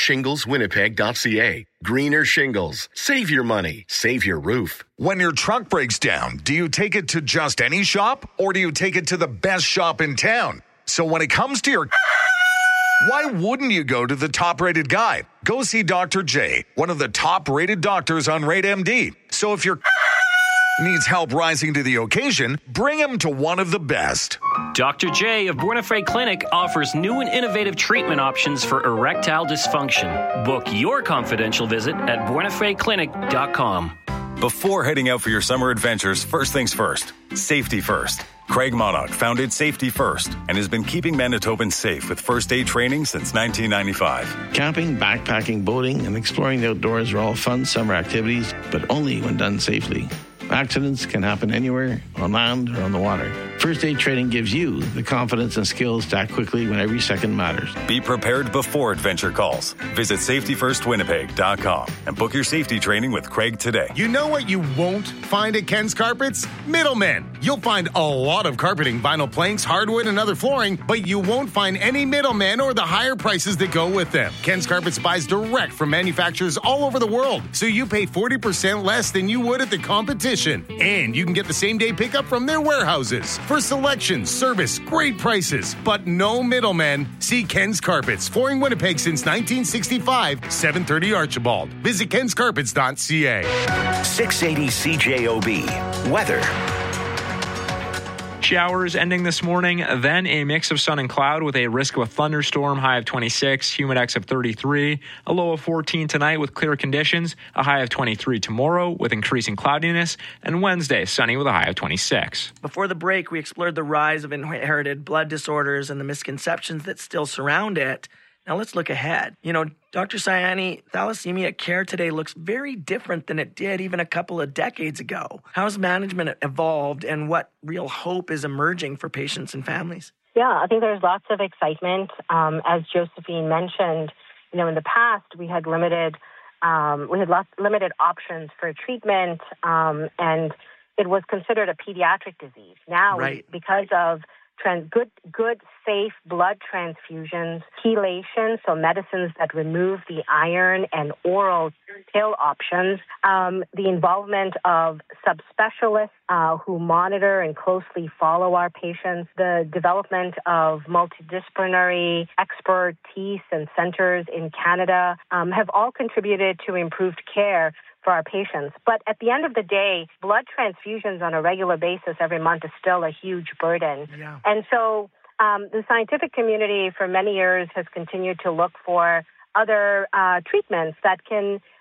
Speaker 26: greenershingleswinnipeg.ca. Greener Shingles. Save your money. Save your roof.
Speaker 9: When your truck breaks down, do you take it to just any shop or do you take it to the best shop in town? So when it comes to your... why wouldn't you go to the top-rated guy? Go see Dr. J, one of the top-rated doctors on RateMD. So if your... needs help rising to the occasion, bring him to one of the best.
Speaker 12: Dr. J of Buena Clinic offers new and innovative treatment options for erectile dysfunction. Book your confidential visit at buenafeclinic.com.
Speaker 13: Before heading out for your summer adventures, first things first, safety first. Craig Monarch founded Safety First and has been keeping Manitobans safe with first aid training since 1995.
Speaker 15: Camping, backpacking, boating, and exploring the outdoors are all fun summer activities, but only when done safely. Accidents can happen anywhere, on land or on the water. First aid training gives you the confidence and skills to act quickly when every second matters.
Speaker 13: Be prepared before adventure calls. Visit safetyfirstwinnipeg.com and book your safety training with Craig today.
Speaker 16: You know what you won't find at Ken's Carpets? Middlemen. You'll find a lot of carpeting, vinyl planks, hardwood, and other flooring, but you won't find any middlemen or the higher prices that go with them. Ken's Carpets buys direct from manufacturers all over the world, so you pay 40% less than you would at the competition. And you can get the same-day pickup from their warehouses. For selection, service, great prices, but no middlemen. See Ken's Carpets, flooring Winnipeg since 1965, 730 Archibald. Visit kenscarpets.ca.
Speaker 18: 680 CJOB. Weather.
Speaker 19: Showers ending this morning, then a mix of sun and cloud with a risk of a thunderstorm, high of 26, humidex of 33, a low of 14 tonight with clear conditions, a high of 23 tomorrow with increasing cloudiness, and Wednesday sunny with a high of 26.
Speaker 3: Before the break, we explored the rise of inherited blood disorders and the misconceptions that still surround it. Now let's look ahead. You know, Dr. Sayani, thalassemia care today looks very different than it did even a couple of decades ago. How has management evolved and what real hope is emerging for patients and families?
Speaker 20: Yeah, I think there's lots of excitement. As Josephine mentioned, you know, in the past we had limited options for treatment, and it was considered a pediatric disease. Now, because of good, safe blood transfusions, chelation, so medicines that remove the iron, and oral pill options, the involvement of subspecialists who monitor and closely follow our patients, the development of multidisciplinary expertise and centers in Canada have all contributed to improved care for our patients. But at the end of the day, blood transfusions on a regular basis every month is still a huge burden. Yeah. And so the scientific community for many years has continued to look for other treatments that can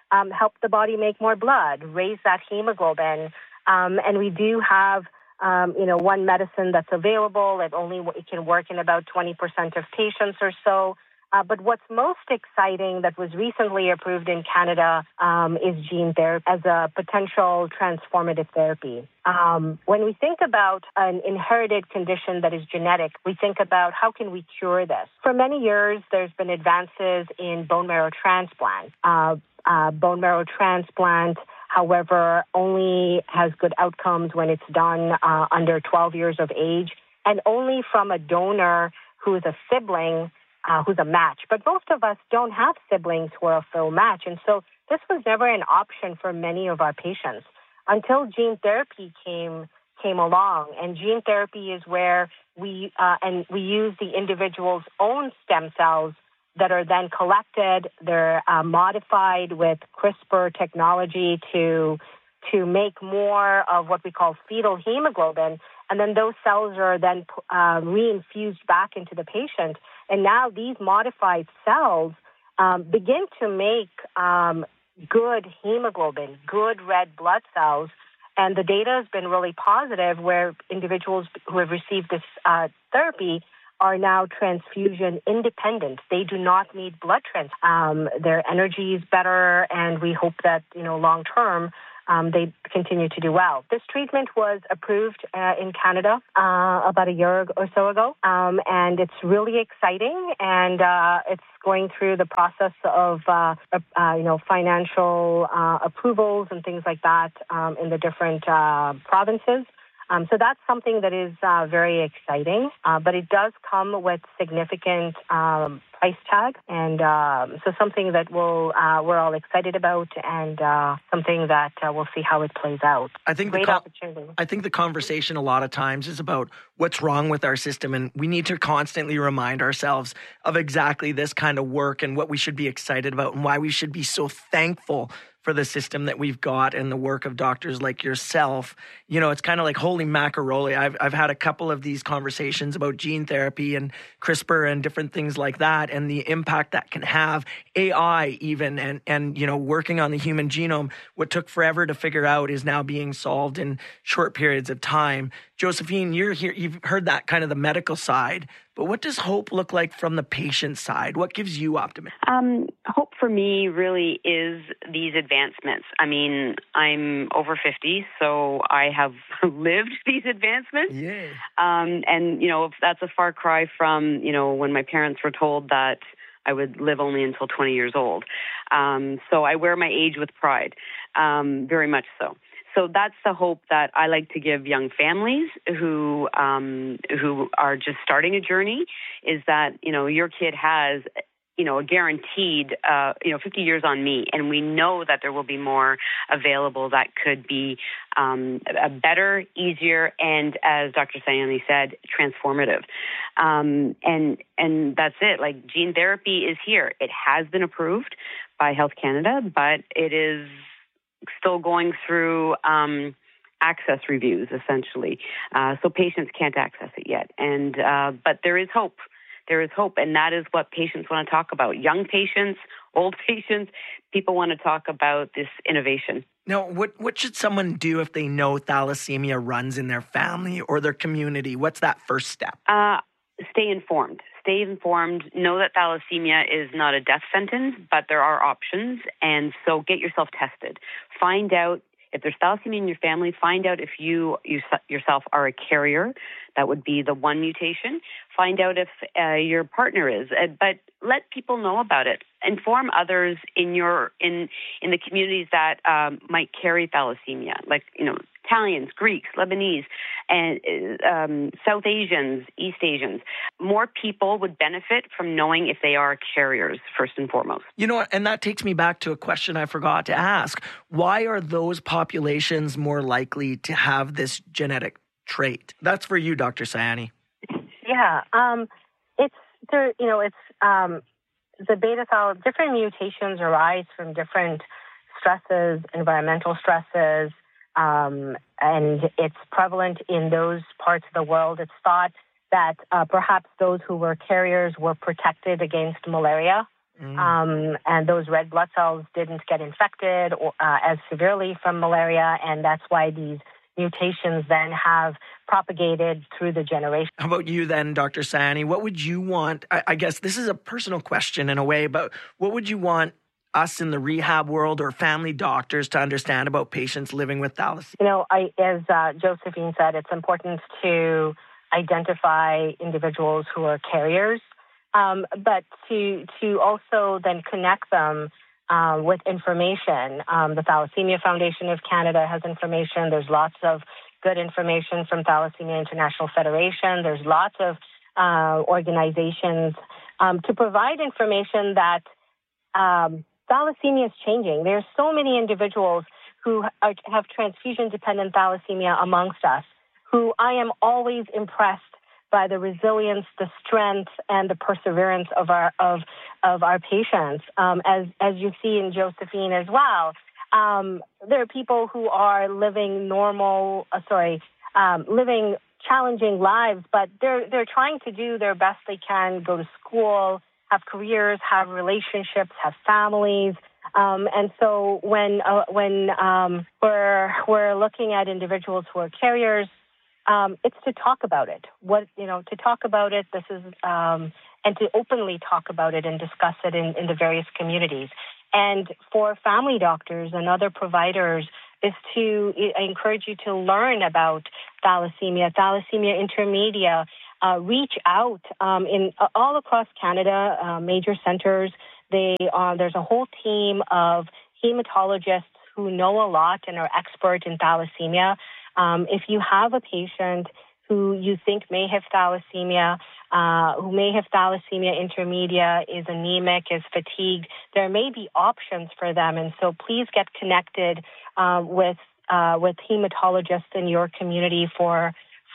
Speaker 20: help the body make more blood, raise that hemoglobin. And we do have, one medicine that's available. It can work in about 20% of patients or so. But what's most exciting that was recently approved in Canada is gene therapy as a potential transformative therapy. When we think about an inherited condition that is genetic, we think about how can we cure this. For many years, there's been advances in bone marrow transplant. Bone marrow transplant, however, only has good outcomes when it's done under 12 years of age and only from a donor who is a sibling who's a match. But most of us don't have siblings who are a full match. And so this was never an option for many of our patients until gene therapy came along. And gene therapy is where we use the individual's own stem cells that are then collected. They're modified with CRISPR technology to make more of what we call fetal hemoglobin. And then those cells are then reinfused back into the patient. And now these modified cells begin to make good hemoglobin, good red blood cells. And the data has been really positive where individuals who have received this therapy are now transfusion independent. They do not need blood transfusion. Their energy is better, and we hope that, long term, they continue to do well. This treatment was approved in Canada about a year or so ago, and it's really exciting, and it's going through the process of financial approvals and things like that in the different provinces. So that's something that is very exciting, but it does come with significant price tag, and so something that we're all excited about, and something that we'll see how it plays out.
Speaker 3: I think
Speaker 20: Great opportunity.
Speaker 3: I think the conversation a lot of times is about what's wrong with our system, and we need to constantly remind ourselves of exactly this kind of work and what we should be excited about and why we should be so thankful for the system that we've got and the work of doctors like yourself. It's kind of like holy macaroni. I've had a couple of these conversations about gene therapy and CRISPR and different things like that and the impact that can have, AI even, and working on the human genome. What took forever to figure out is now being solved in short periods of time. Josephine, you're here. You've heard that kind of the medical side, but what does hope look like from the patient side? What gives you optimism?
Speaker 21: Hope for me really is these advancements. I mean, I'm over 50, so I have lived these advancements.
Speaker 3: Yeah.
Speaker 21: And, that's a far cry from, when my parents were told that I would live only until 20 years old. So I wear my age with pride, very much so. So that's the hope that I like to give young families who are just starting a journey, is that, your kid has, a guaranteed, 50 years on me. And we know that there will be more available that could be a better, easier, and as Dr. Sayani said, transformative. And that's it. Like, gene therapy is here. It has been approved by Health Canada, but it is still going through access reviews, essentially. So patients can't access it yet. And but there is hope. There is hope, and that is what patients want to talk about. Young patients, old patients, people want to talk about this innovation.
Speaker 3: Now, what should someone do if they know thalassemia runs in their family or their community? What's that first step?
Speaker 21: Stay informed. Stay informed. Know that thalassemia is not a death sentence, but there are options. And so get yourself tested. Find out if there's thalassemia in your family. Find out if you yourself are a carrier. That would be the one mutation. Find out if your partner is. But let people know about it. Inform others in the communities that might carry thalassemia, like, Italians, Greeks, Lebanese, and South Asians, East Asians. More people would benefit from knowing if they are carriers, first and foremost.
Speaker 3: And that takes me back to a question I forgot to ask. Why are those populations more likely to have this genetic trait? That's for you, Dr. Sayani.
Speaker 20: Yeah, the beta thal. Different mutations arise from different stresses, environmental stresses. And it's prevalent in those parts of the world. It's thought that perhaps those who were carriers were protected against malaria and those red blood cells didn't get infected as severely from malaria, and that's why these mutations then have propagated through the generation.
Speaker 3: How about you then, Dr. Sayani? What would you want? I guess this is a personal question in a way, but what would you want us in the rehab world or family doctors to understand about patients living with thalassemia?
Speaker 20: As Josephine said, it's important to identify individuals who are carriers, but to also then connect them with information. The Thalassemia Foundation of Canada has information. There's lots of good information from Thalassemia International Federation. There's lots of organizations to provide information that thalassemia is changing. There's so many individuals who have transfusion-dependent thalassemia amongst us, who I am always impressed by the resilience, the strength, and the perseverance of our patients. As you see in Josephine as well, there are people who are living living challenging lives, but they're trying to do their best they can, go to school, have careers, have relationships, have families. And so when we're looking at individuals who are carriers, it's to talk about it. To talk about it. This is and to openly talk about it and discuss it in the various communities. And for family doctors and other providers, is to encourage you to learn about thalassemia intermedia. Reach out in all across Canada, major centers. There's a whole team of hematologists who know a lot and are expert in thalassemia. If you have a patient who you think may have thalassemia, intermedia, is anemic, is fatigued, there may be options for them. And so please get connected with hematologists in your community for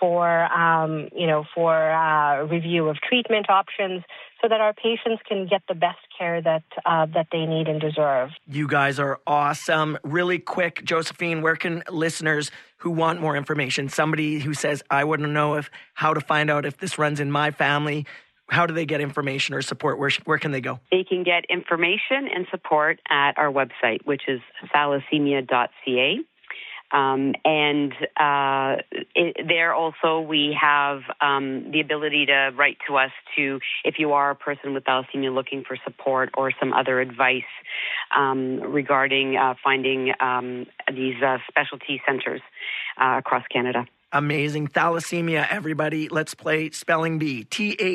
Speaker 20: review of treatment options, so that our patients can get the best care that they need and deserve.
Speaker 3: You guys are awesome. Really quick, Josephine, where can listeners who want more information, somebody who says, I wouldn't know how to find out if this runs in my family, how do they get information or support? Where can they go?
Speaker 21: They can get information and support at our website, which is thalassemia.ca. There also we have the ability to write to us if you are a person with thalassemia looking for support or some other advice regarding finding these specialty centers across Canada.
Speaker 3: Amazing. Thalassemia, everybody. Let's play Spelling Bee.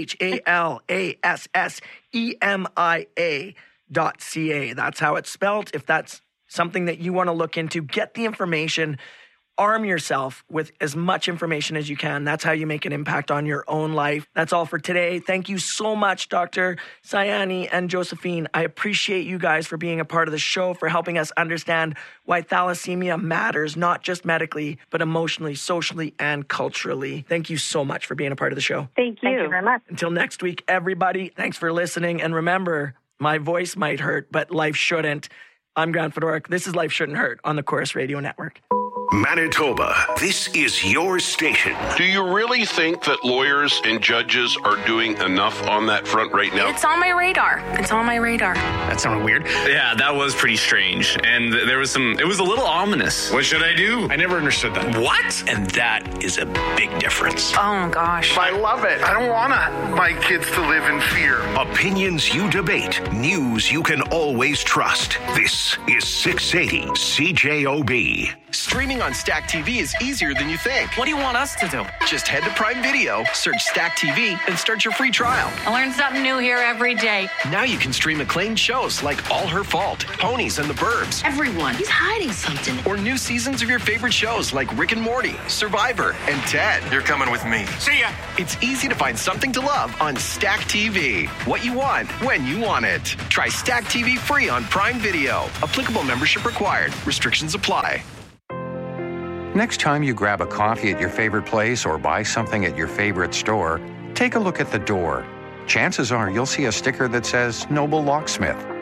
Speaker 3: THALASSEMIA.ca. That's how it's spelled. If that's something that you want to look into, get the information. Arm yourself with as much information as you can. That's how you make an impact on your own life. That's all for today. Thank you so much, Dr. Sayani and Josephine. I appreciate you guys for being a part of the show, for helping us understand why thalassemia matters, not just medically, but emotionally, socially, and culturally. Thank you so much for being a part of the show.
Speaker 21: Thank you.
Speaker 20: Thank you very much.
Speaker 3: Until next week, everybody, thanks for listening. And remember, my voice might hurt, but life shouldn't. I'm Grant Fedoruk. This is Life Shouldn't Hurt on the Chorus Radio Network.
Speaker 10: Manitoba, this is your station.
Speaker 6: Do you really think that lawyers and judges are doing enough on that front right now?
Speaker 2: It's on my radar.
Speaker 14: That sounded weird.
Speaker 4: Yeah, that was pretty strange. And there was it was a little ominous. What should I do?
Speaker 14: I never understood that.
Speaker 4: What?
Speaker 10: And that is a big difference.
Speaker 2: Oh, gosh.
Speaker 11: I love it. I don't want my kids to live in fear.
Speaker 10: Opinions you debate, news you can always trust. This is 680 CJOB.
Speaker 8: Streaming on Stack TV is easier than you think.
Speaker 2: What do you want us to do?
Speaker 8: Just head to Prime Video, search Stack TV, and start your free trial.
Speaker 2: I learn something new here every day.
Speaker 8: Now you can stream acclaimed shows like All Her Fault, Ponies and the Burbs.
Speaker 2: Everyone, he's hiding something.
Speaker 8: Or new seasons of your favorite shows like Rick and Morty, Survivor, and Ted.
Speaker 10: You're coming with me.
Speaker 8: See ya! It's easy to find something to love on Stack TV. What you want, when you want it. Try Stack TV free on Prime Video. Applicable membership required. Restrictions apply.
Speaker 17: Next time you grab a coffee at your favorite place or buy something at your favorite store, take a look at the door. Chances are you'll see a sticker that says Noble Locksmith.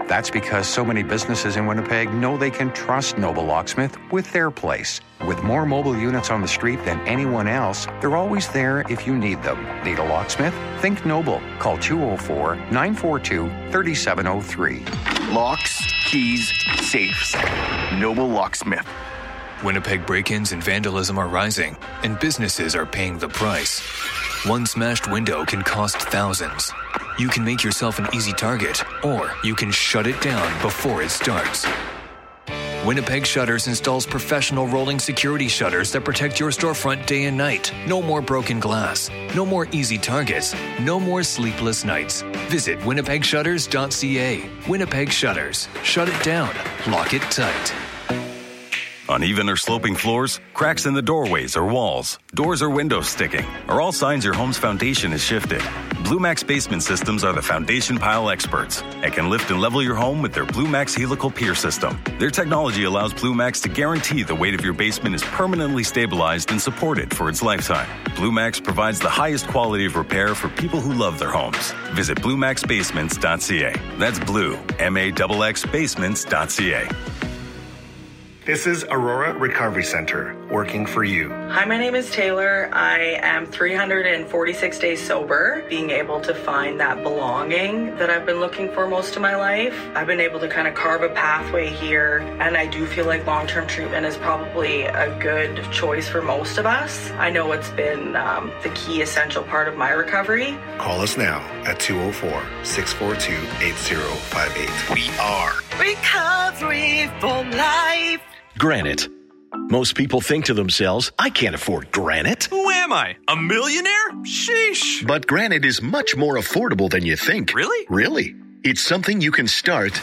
Speaker 17: That's because so many businesses in Winnipeg know they can trust Noble Locksmith with their place. With more mobile units on the street than anyone else, they're always there if you need them. Need a locksmith? Think Noble. Call 204-942-3703.
Speaker 18: Locks, keys, safes. Noble Locksmith.
Speaker 1: Winnipeg break-ins and vandalism are rising, and businesses are paying the price. One smashed window can cost thousands. You can make yourself an easy target, or you can shut it down before it starts. Winnipeg Shutters installs professional rolling security shutters that protect your storefront day and night. No more broken glass. No more easy targets. No more sleepless nights. Visit winnipegshutters.ca. Winnipeg Shutters. Shut it down. Lock it tight.
Speaker 13: Uneven or sloping floors, cracks in the doorways or walls, doors or windows sticking, are all signs your home's foundation is shifted. Blue Max Basement Systems are the foundation pile experts and can lift and level your home with their Blue Max Helical Pier System. Their technology allows Blue Max to guarantee the weight of your basement is permanently stabilized and supported for its lifetime. Blue Max provides the highest quality of repair for people who love their homes. Visit BlueMaxBasements.ca. That's Blue, MAXX Basements.ca.
Speaker 5: This is Aurora Recovery Center, working for you.
Speaker 22: Hi, my name is Taylor. I am 346 days sober, being able to find that belonging that I've been looking for most of my life. I've been able to kind of carve a pathway here, and I do feel like long-term treatment is probably a good choice for most of us. I know it's been the key essential part of my recovery.
Speaker 5: Call us now at 204-642-8058.
Speaker 18: We are
Speaker 22: Recovery for Life.
Speaker 18: Granite. Most people think to themselves, I can't afford granite.
Speaker 23: Who am I? A millionaire? Sheesh.
Speaker 26: But granite is much more affordable than you think.
Speaker 23: Really?
Speaker 26: Really. It's something you can start